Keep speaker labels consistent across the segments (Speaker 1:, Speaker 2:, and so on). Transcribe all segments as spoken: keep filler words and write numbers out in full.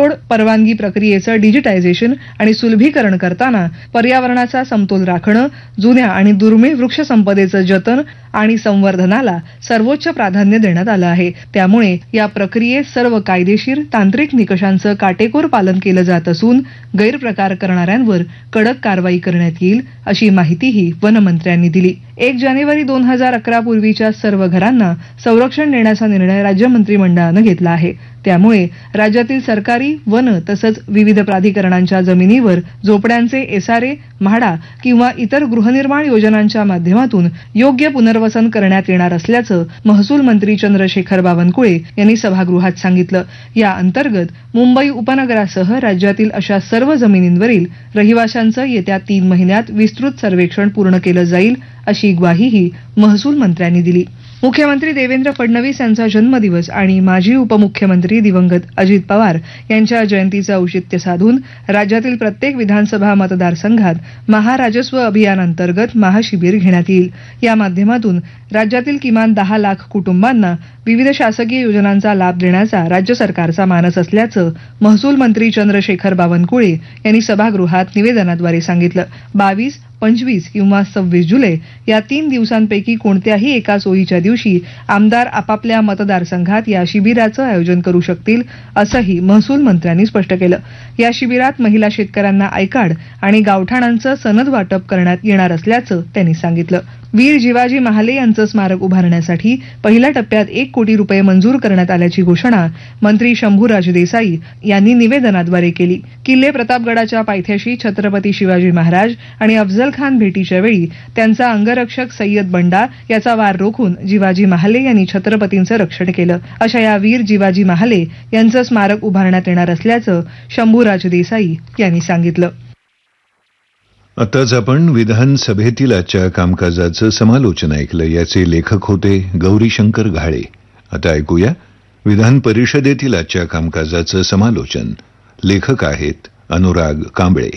Speaker 1: तोड परवानगी प्रक्रियेचं डिजिटायझेशन आणि सुलभीकरण करताना पर्यावरणाचा समतोल राखणं, जुन्या आणि दुर्मिळ वृक्ष संपदेचं जतन आणि संवर्धनाला सर्वोच्च प्राधान्य देण्यात आलं आहे. त्यामुळे या प्रक्रियेत सर्व कायदेशीर तांत्रिक निकषांचं काटेकोर पालन केलं जात असून गैरप्रकार करणाऱ्यांवर कडक कारवाई करण्यात येईल अशी माहितीही वनमंत्र्यांनी दिली. एक जानेवारी दोन हजार अकरा पूर्वीच्या सर्व घरांना संरक्षण देण्याचा निर्णय राज्य मंत्रिमंडळानं घेतला आहे. त्यामुळे राज्यातील सरकारी, वन तसंच विविध प्राधिकरणांच्या जमिनीवर झोपड्यांचे एसआरए, म्हाडा किंवा इतर गृहनिर्माण योजनांच्या माध्यमातून योग्य पुनर्वसन करण्यात येणार असल्याचं महसूल मंत्री चंद्रशेखर बावनकुळे यांनी सभागृहात सांगितलं. या अंतर्गत मुंबई उपनगरासह राज्यातील अशा सर्व जमिनींवरील रहिवाशांचं येत्या तीन महिन्यात विस्तृत सर्वेक्षण पूर्ण केलं जाईल अशी ग्वाहीही महसूल मंत्र्यांनी दिली. मुख्यमंत्री देवेंद्र फडणवीस यांचा जन्मदिवस आणि माजी उपमुख्यमंत्री दिवंगत अजित पवार यांच्या जयंतीचं औचित्य साधून राज्यातील प्रत्येक विधानसभा मतदारसंघात महाराजस्व अभियानांतर्गत महाशिबिर घेण्यात येईल. या माध्यमातून राज्यातील किमान दहा लाख कुटुंबांना विविध शासकीय योजनांचा लाभ देण्याचा राज्य सरकारचा मानस असल्याचं महसूल मंत्री चंद्रशेखर बावनकुळे यांनी सभागृहात निवेदनाद्वारे सांगितलं. बावीस पंचवीस किंवा सव्वीस जुलै या तीन दिवसांपैकी कोणत्याही एका सोयीच्या दिवशी आमदार आपापल्या मतदारसंघात या शिबिराचं आयोजन करू शकतील असंही महसूल मंत्र्यांनी स्पष्ट केलं. या शिबिरात महिला शेतकऱ्यांना आय कार्ड आणि गावठाणांचं सनद वाटप करण्यात येणार असल्याचं त्यांनी सांगितलं. वीर जिवाजी महाले यांचं स्मारक उभारण्यासाठी पहिल्या टप्प्यात एक कोटी रुपये मंजूर करण्यात आल्याची घोषणा मंत्री शंभूराज देसाई यांनी निवेदनाद्वारे केली. किल्ले प्रतापगडाच्या पायथ्याशी छत्रपती शिवाजी महाराज आणि अफजल खान भेटीच्या वेळी त्यांचा अंगरक्षक सय्यद बंडा याचा वार रोखून जिवाजी महाले यांनी छत्रपतींचं रक्षण केलं. अशा या वीर जिवाजी महाले यांचं स्मारक उभारण्यात येणार असल्याचं शंभूराज देसाई यांनी सांगितलं.
Speaker 2: आताच आपण विधानसभेतील आजच्या कामकाजाचं समालोचन ऐकलं. याचे लेखक होते गौरीशंकर घाळे. आता ऐकूया विधान परिषदेतील आजच्या कामकाजाचं समालोचन. लेखक आहेत अनुराग कांबळे.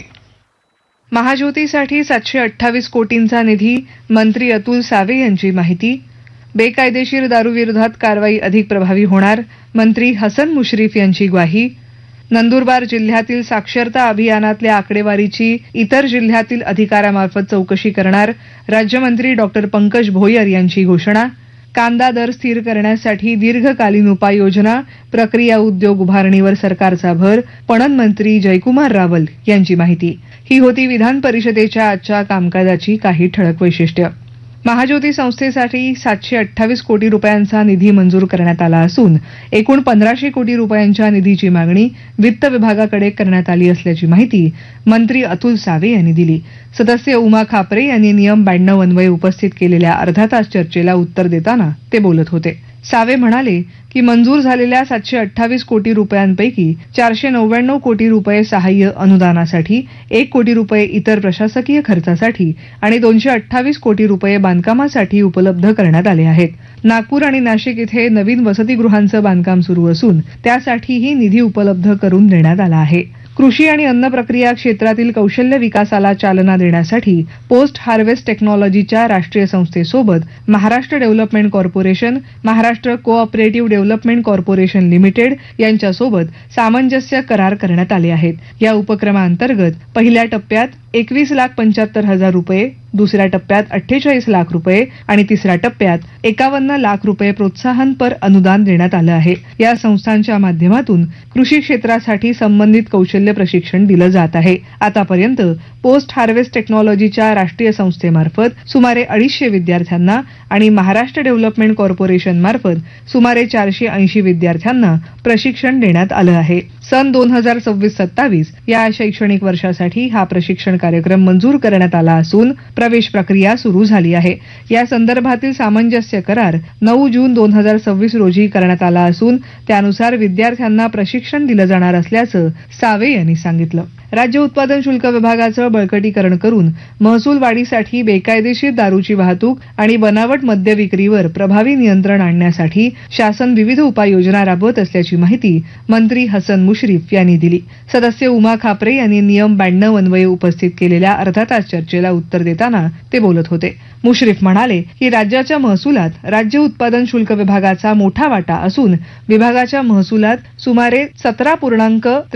Speaker 1: महाज्योतीसाठी सातशे अठ्ठावीस कोटींचा निधी, मंत्री अतुल सावे यांची माहिती. बेकायदेशीर दारूविरोधात कारवाई अधिक प्रभावी होणार, मंत्री हसन मुश्रीफ यांची ग्वाही. नंदुरबार जिल्ह्यातील साक्षरता अभियानातल्या आकडेवारीची इतर जिल्ह्यातील अधिकाऱ्यामार्फत चौकशी करणार, राज्यमंत्री डॉक्टर पंकज भोयर यांची घोषणा. कांदा दर स्थिर करण्यासाठी दीर्घकालीन उपाययोजना, प्रक्रिया उद्योग उभारणीवर सरकारचा भर, पणन मंत्री जयकुमार रावल यांची माहिती. ही होती विधान परिषदेच्या आजच्या कामकाजाची काही ठळक वैशिष्ट्य. महाज्योती संस्थेसाठी सातशे अठ्ठावीस कोटी रुपयांचा निधी मंजूर करण्यात आला असून एकूण पंधराशे कोटी रुपयांच्या निधीची मागणी वित्त विभागाकडे करण्यात आली असल्याची माहिती मंत्री अतुल सावे यांनी दिली. सदस्य उमा खापरे यांनी नियम ब्याण्णव अन्वये उपस्थित केलेल्या अर्धा तास चर्चेला उत्तर देताना ते बोलत होते. सावे म्हणाले की मंजूर झालेल्या सातशे अठ्ठावीस कोटी रुपयांपैकी चारशे नव्याण्णव कोटी रुपये सहाय्य अनुदानासाठी, एक कोटी रुपये इतर प्रशासकीय खर्चासाठी आणि दोनशे अठ्ठावीस कोटी रुपये बांधकामासाठी उपलब्ध करण्यात आले आहेत. नागपूर आणि नाशिक इथे नवीन वसतिगृहांचं बांधकाम सुरू असून त्यासाठीही निधी उपलब्ध करून देण्यात आला आहे. कृषी आणि अन्न प्रक्रिया क्षेत्रातील कौशल्य विकासाला चालना देण्यासाठी पोस्ट हार्वेस्ट टेक्नॉलॉजीच्या राष्ट्रीय संस्थेसोबत Maharashtra development corporation, Maharashtra cooperative development corporation limited यांच्यासोबत सामंजस्य करार करण्यात आले आहेत. या उपक्रमाअंतर्गत पहिल्या टप्प्यात एकवीस लाख पंच्याहत्तर हजार रुपये, दुसऱ्या टप्प्यात अठ्ठेचाळीस लाख रुपये आणि तिसऱ्या टप्प्यात एकावन्न लाख रुपये प्रोत्साहनपर अनुदान देण्यात आलं आहे. या संस्थांच्या माध्यमातून कृषी क्षेत्रासाठी संबंधित कौशल्य प्रशिक्षण दिलं जात आहे. आतापर्यंत पोस्ट हार्वेस्ट टेक्नॉलॉजीच्या राष्ट्रीय संस्थेमार्फत सुमारे अडीचशे विद्यार्थ्यांना आणि महाराष्ट्र डेव्हलपमेंट कॉर्पोरेशन मार्फत सुमारे चारशे ऐंशी विद्यार्थ्यांना प्रशिक्षण देण्यात आलं आहे. सन दोन हजार सव्वीस सत्तावीस या शैक्षणिक वर्षासाठी हा प्रशिक्षण कार्यक्रम मंजूर करण्यात आला असून प्रवेश प्रक्रिया सुरू झाली आहे. या संदर्भातील सामंजस्य करार नऊ जून दोन हजार सव्वीस रोजी करण्यात आला असून त्यानुसार विद्यार्थ्यांना प्रशिक्षण दिलं जाणार असल्याचं सावे यांनी सांगितलं. राज्य उत्पादन शुल्क विभागाचं बळकटीकरण करून महसूल वाढीसाठी बेकायदेशीर दारूची वाहतूक आणि बनावट मद्य विक्रीवर प्रभावी नियंत्रण आणण्यासाठी शासन विविध उपाययोजना राबवत असल्याची माहिती मंत्री हसन मुश्रीफ यांनी दिली. सदस्य उमा खापरे यांनी नियम ब्याण्णव अन्वये उपस्थित केलेल्या अर्धा तास चर्चेला उत्तर देताना ते बोलत होते. मुश्रीफ म्हणाले की राज्याच्या महसुलात राज्य उत्पादन शुल्क विभागाचा मोठा वाटा असून विभागाच्या महसुलात सुमारे सतरा पूर्णांक